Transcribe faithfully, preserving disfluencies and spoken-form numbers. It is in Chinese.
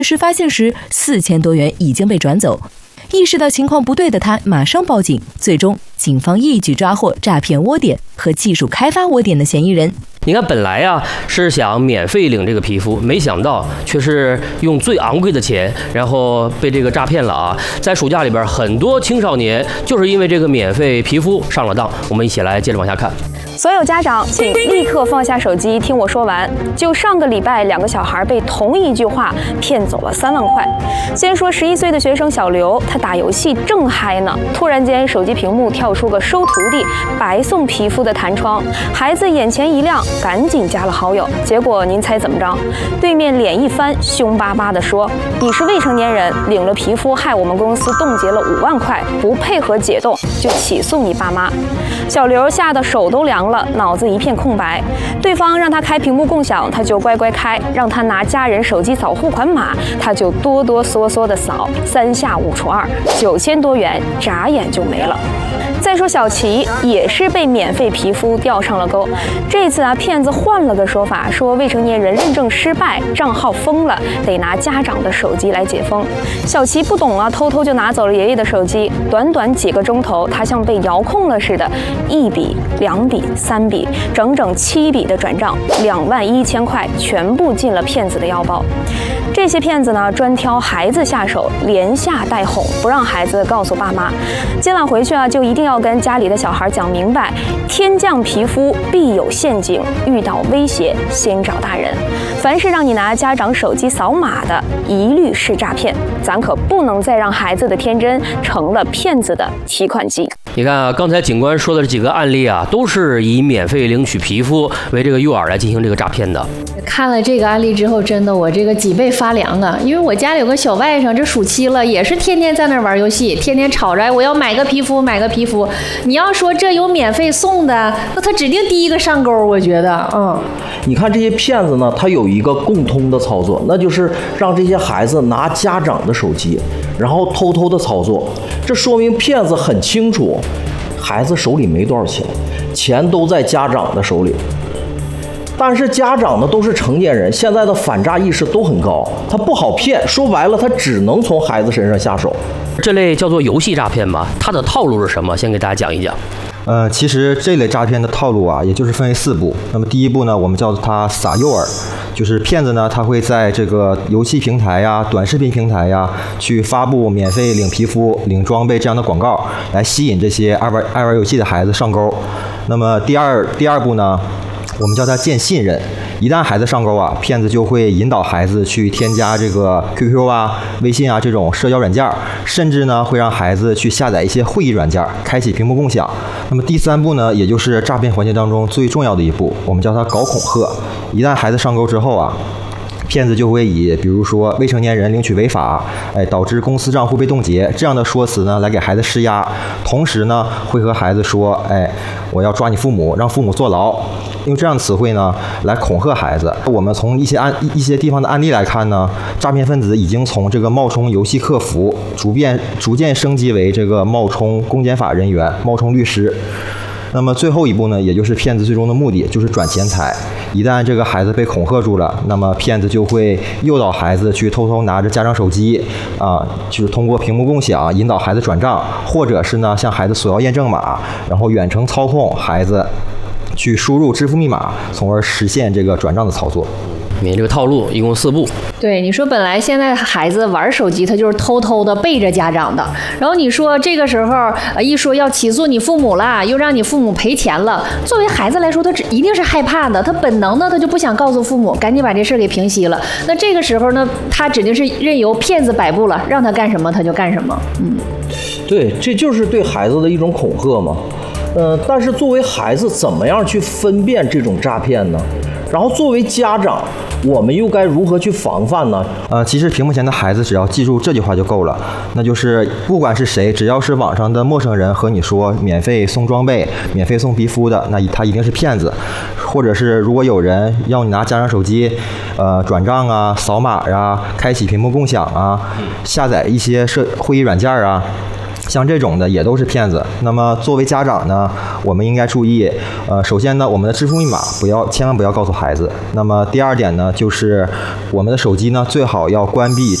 时发现时，四千多元已经被转走。意识到情况不对的他，马上报警。最终，警方一举抓获诈骗窝点和技术开发窝点的嫌疑人。 你看，本来呀是想免费领这个皮肤，没想到却是用最昂贵的钱，然后被这个诈骗了啊！在暑假里边，很多青少年就是因为这个免费皮肤上了当。我们一起来接着往下看。 所有家长，请立刻放下手机，听我说完。就上个礼拜，两个小孩被同一句话骗走了三万块。先说十一岁的学生小刘，他打游戏正嗨呢，突然间手机屏幕跳出个收徒弟、白送皮肤的弹窗，孩子眼前一亮，赶紧加了好友。结果您猜怎么着？对面脸一翻，凶巴巴地说：“你是未成年人，领了皮肤害我们公司冻结了五万块，不配合解冻就起诉你爸妈。”小刘吓得手都凉了，脑子一片空白。对方让他开屏幕共享，他就乖乖开；让他拿家人手机扫付款码，他就哆哆嗦嗦地扫。三下五除二，九千多元眨眼就没了。再说小齐也是被免费皮肤钓上了钩，这次啊，骗子换了个说法，说未成年人认证失败，账号封了，得拿家长的手机来解封。小齐不懂啊，偷偷就拿走了爷爷的手机。短短几个钟头，他像被遥控了似的，一笔、两笔、三笔，整整七笔的转账，两万一千块全部进了骗子的腰包。这些骗子呢，专挑孩子下手，连吓带哄，不让孩子告诉爸妈。今晚回去啊，就一定要跟家里的小孩讲明白，天降皮肤必有陷阱，遇到威胁先找大人。凡是让你拿家长手机扫码的，一律是诈骗。咱可不能再让孩子的天真成了骗子的提款机。 你看啊，刚才警官说的这几个案例啊，都是以免费领取皮肤为这个诱饵来进行这个诈骗的。 看了这个案例之后，真的我这个脊背发凉啊！因为我家里有个小外甥，这暑期了，也是天天在那玩游戏，天天吵着我要买个皮肤，买个皮肤。你要说这有免费送的，那他指定第一个上钩，我觉得，嗯。 你看这些骗子呢，他有一个共通的操作，那就是让这些孩子拿家长的手机，然后偷偷的操作。这说明骗子很清楚，孩子手里没多少钱，钱都在家长的手里。但是家长呢都是成年人，现在的反诈意识都很高，他不好骗，说白了他只能从孩子身上下手。 这类叫做游戏诈骗吧，它的套路是什么？先给大家讲一讲。 呃，其实这类诈骗的套路啊，也就是分为四步。那么第一步呢，我们叫它撒诱饵，就是骗子呢，他会在这个游戏平台呀、短视频平台呀，去发布免费领皮肤、领装备这样的广告，来吸引这些爱玩爱玩游戏的孩子上钩。那么第二第二步呢，我们叫它建信任。一旦孩子上钩啊，骗子就会引导孩子去添加这个 Q Q 啊、微信啊这种社交软件，甚至呢会让孩子去下载一些会议软件，开启屏幕共享。那么第三步呢，也就是诈骗环节当中最重要的一步，我们叫它搞恐吓。一旦孩子上钩之后啊，骗子就会以比如说未成年人领取违法，哎，导致公司账户被冻结这样的说辞呢，来给孩子施压。同时呢，会和孩子说，哎，我要抓你父母，让父母坐牢。用这样的词汇呢，来恐吓孩子。我们从一些案一些地方的案例来看呢，诈骗分子已经从这个冒充游戏客服，逐渐逐渐升级为这个冒充公检法人员、冒充律师。那么最后一步呢，也就是骗子最终的目的，就是转钱财。一旦这个孩子被恐吓住了，那么骗子就会诱导孩子去偷偷拿着家长手机啊，就是通过屏幕共享引导孩子转账，或者是呢向孩子索要验证码，然后远程操控孩子去输入支付密码，从而实现这个转账的操作。 你这个套路一共四步。 对，你说本来现在孩子玩手机，他就是偷偷的背着家长的，然后你说这个时候呃一说要起诉你父母了，又让你父母赔钱了，作为孩子来说，他一定是害怕的，他本能的他就不想告诉父母，赶紧把这事给平息了。那这个时候呢，他指定是任由骗子摆布了，让他干什么他就干什么。嗯， 对，这就是对孩子的一种恐吓嘛。呃，但是作为孩子，怎么样去分辨这种诈骗呢？然后作为家长，我们又该如何去防范呢？ 呃，其实屏幕前的孩子只要记住这句话就够了，那就是不管是谁，只要是网上的陌生人和你说免费送装备、免费送皮肤的，那他一定是骗子。或者是如果有人要你拿家长手机，呃，转账啊、扫码啊、开启屏幕共享啊、下载一些社会议软件啊， 像这种的也都是骗子。那么作为家长呢，我们应该注意，呃，首先呢，我们的支付密码不要千万不要告诉孩子。那么第二点呢，就是我们的手机呢最好要关闭